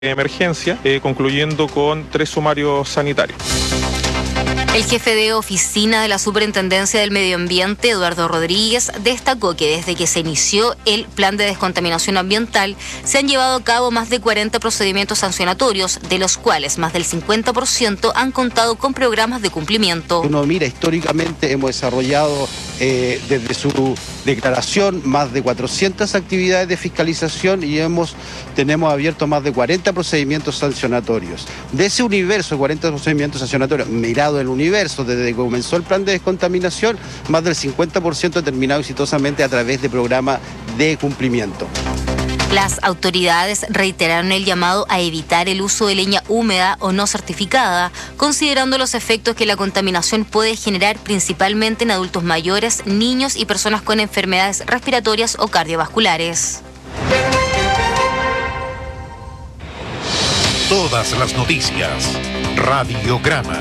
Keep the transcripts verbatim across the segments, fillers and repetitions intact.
emergencia, eh, concluyendo con tres sumarios sanitarios. El jefe de oficina de la Superintendencia del Medio Ambiente, Eduardo Rodríguez, destacó que desde que se inició el plan de descontaminación ambiental se han llevado a cabo más de cuarenta procedimientos sancionatorios, de los cuales más del cincuenta por ciento han contado con programas de cumplimiento. Uno mira, históricamente hemos desarrollado eh, desde su declaración más de cuatrocientas actividades de fiscalización y hemos tenemos abierto más de cuarenta procedimientos sancionatorios. De ese universo de cuarenta procedimientos sancionatorios, mirado el universo, desde que comenzó el plan de descontaminación, más del cincuenta por ciento ha terminado exitosamente a través de programas de cumplimiento. Las autoridades reiteraron el llamado a evitar el uso de leña húmeda o no certificada, considerando los efectos que la contaminación puede generar principalmente en adultos mayores, niños y personas con enfermedades respiratorias o cardiovasculares. Todas las noticias. Radiograma.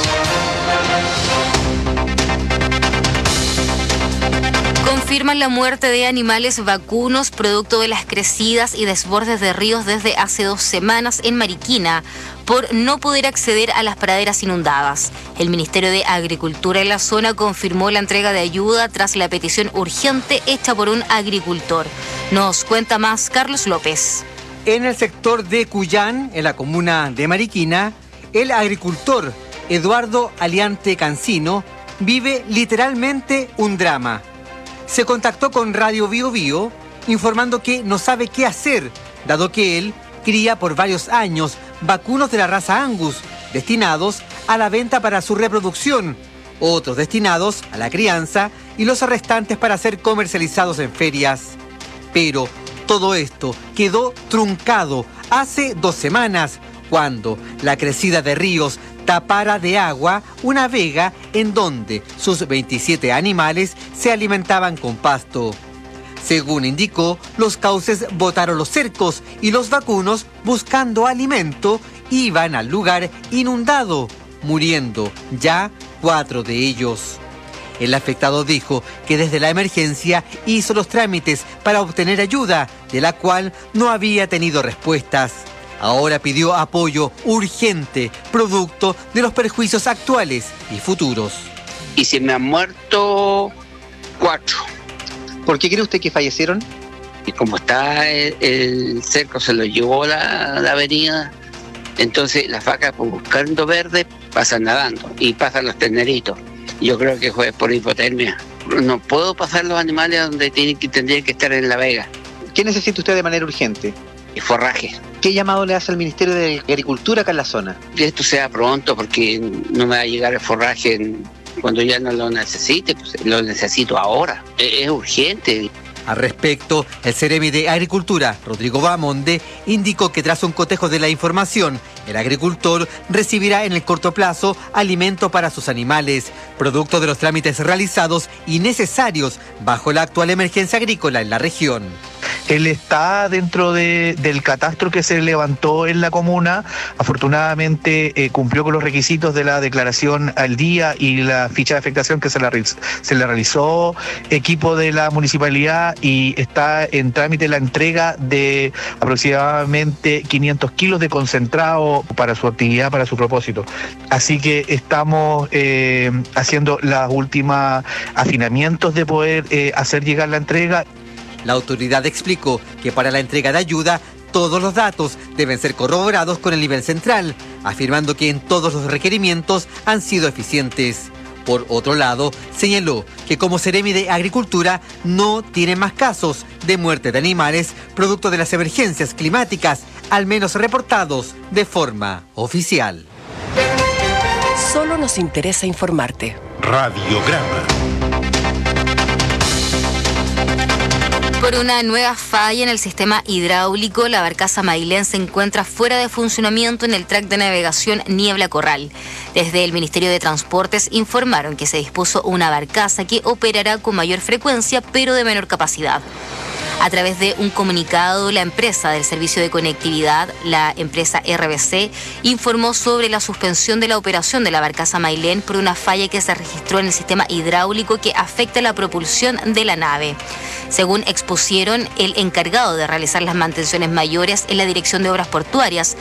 Confirman la muerte de animales vacunos producto de las crecidas y desbordes de ríos desde hace dos semanas en Mariquina por no poder acceder a las praderas inundadas. El Ministerio de Agricultura en la zona confirmó la entrega de ayuda tras la petición urgente hecha por un agricultor. Nos cuenta más Carlos López. En el sector de Cuyán, en la comuna de Mariquina, el agricultor Eduardo Aliante Cancino vive literalmente un drama. Se contactó con Radio Bio Bio informando que no sabe qué hacer, dado que él cría por varios años vacunos de la raza Angus, destinados a la venta para su reproducción, otros destinados a la crianza y los restantes para ser comercializados en ferias. Pero todo esto quedó truncado hace dos semanas, cuando la crecida de ríos tapara de agua una vega en donde sus veintisiete animales se alimentaban con pasto. Según indicó, los cauces botaron los cercos y los vacunos, buscando alimento, iban al lugar inundado, muriendo ya cuatro de ellos. El afectado dijo que desde la emergencia hizo los trámites para obtener ayuda, de la cual no había tenido respuestas. Ahora pidió apoyo urgente, producto de los perjuicios actuales y futuros. Y se me han muerto cuatro. ¿Por qué cree usted que fallecieron? Y como está el, el cerco, se lo llevó la, la avenida, entonces las vacas, pues, buscando verde, pasan nadando y pasan los terneritos. Yo creo que fue por hipotermia. No puedo pasar los animales a donde tienen que, tendrían que estar en la vega. ¿Qué necesita usted de manera urgente? Y forraje. ¿Qué llamado le hace al Ministerio de Agricultura acá en la zona? Que esto sea pronto, porque no me va a llegar el forraje en, cuando ya no lo necesite, pues lo necesito ahora. Es, es urgente. Al respecto, el Ceremi de Agricultura, Rodrigo Bamonde, indicó que tras un cotejo de la información, el agricultor recibirá en el corto plazo alimento para sus animales, producto de los trámites realizados y necesarios bajo la actual emergencia agrícola en la región. Él está dentro de, del catastro que se levantó en la comuna. Afortunadamente eh, cumplió con los requisitos de la declaración al día y la ficha de afectación que se, la, se le realizó equipo de la municipalidad, y está en trámite la entrega de aproximadamente quinientos kilos de concentrado para su actividad, para su propósito. Así que estamos eh, haciendo los últimos afinamientos de poder eh, hacer llegar la entrega. La autoridad explicó que para la entrega de ayuda, todos los datos deben ser corroborados con el nivel central, afirmando que en todos los requerimientos han sido eficientes. Por otro lado, señaló que como Ceremi de Agricultura no tiene más casos de muerte de animales producto de las emergencias climáticas, al menos reportados de forma oficial. Solo nos interesa informarte. Radiograma. Por una nueva falla en el sistema hidráulico, la barcaza Mailén se encuentra fuera de funcionamiento en el track de navegación Niebla Corral. Desde el Ministerio de Transportes informaron que se dispuso una barcaza que operará con mayor frecuencia, pero de menor capacidad. A través de un comunicado, la empresa del servicio de conectividad, la empresa R B C, informó sobre la suspensión de la operación de la barcaza Mailén por una falla que se registró en el sistema hidráulico que afecta la propulsión de la nave. Según expusieron, el encargado de realizar las mantenciones mayores en la Dirección de Obras Portuarias